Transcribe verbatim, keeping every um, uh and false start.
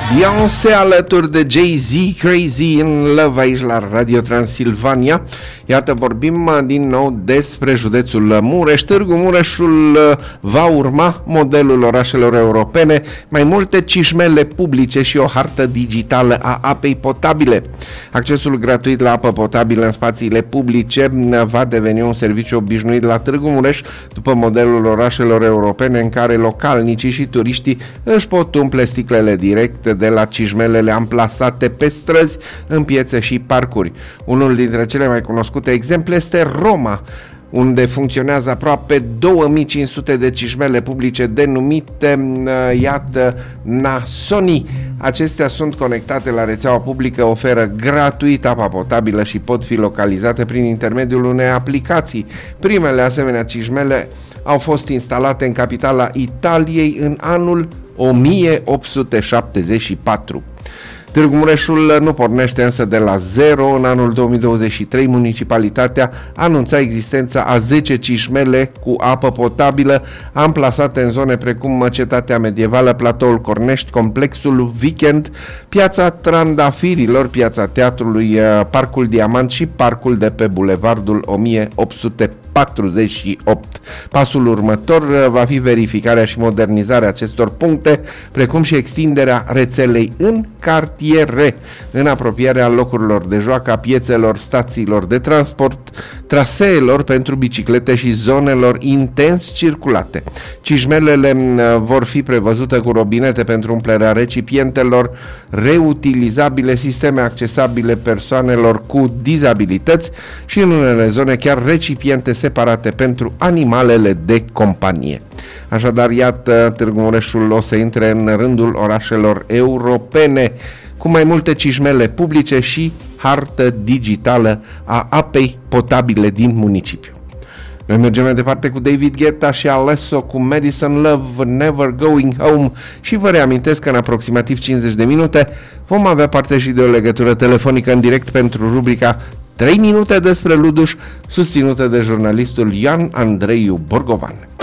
Beyoncé alături de Jay-Z, Crazy in Love aici la Radio Transilvania. Iată, vorbim din nou despre județul Mureș. Târgu Mureșul va urma modelul orașelor europene, mai multe cișmele publice și o hartă digitală a apei potabile. Accesul gratuit la apă potabilă în spațiile publice va deveni un serviciu obișnuit la Târgu Mureș, după modelul orașelor europene în care localnicii și turiștii își pot umple sticlele direct de la cișmelele amplasate pe străzi, în piețe și parcuri. Unul dintre cele mai cunoscute exemple este Roma, unde funcționează aproape două mii cinci sute de cișmele publice denumite, iată, Nasoni. Acestea sunt conectate la rețeaua publică, oferă gratuit apa potabilă și pot fi localizate prin intermediul unei aplicații. Primele asemenea cișmele au fost instalate în capitala Italiei în anul o mie opt sute șaptezeci și patru. Târgu Mureșul nu pornește însă de la zero. În anul două mii douăzeci și trei, municipalitatea anunța existența a zece cișmele cu apă potabilă amplasate în zone precum Cetatea Medievală, Platoul Cornești, Complexul Weekend, Piața Trandafirilor, Piața Teatrului, Parcul Diamant și Parcul de pe Bulevardul o mie opt sute patruzeci și opt. Pasul următor va fi verificarea și modernizarea acestor puncte, precum și extinderea rețelei în cartiere, în apropierea locurilor de joacă, a piețelor, stațiilor de transport, traseelor pentru biciclete și zonelor intens circulate. Cișmelele vor fi prevăzute cu robinete pentru umplerea recipientelor reutilizabile, sisteme accesabile persoanelor cu dizabilități și, în unele zone, chiar recipiente separate pentru animalele de companie. Așadar, iată, Târgu Mureșul o să intre în rândul orașelor europene cu mai multe cișmele publice și hartă digitală a apei potabile din municipiu. Noi mergem mai departe cu David Guetta și Alesso cu Madison Love, Never Going Home, și vă reamintesc că în aproximativ cincizeci de minute vom avea parte și de o legătură telefonică în direct pentru rubrica trei minute despre Luduș, susținută de jurnalistul Ioan Andreiu Borgovan.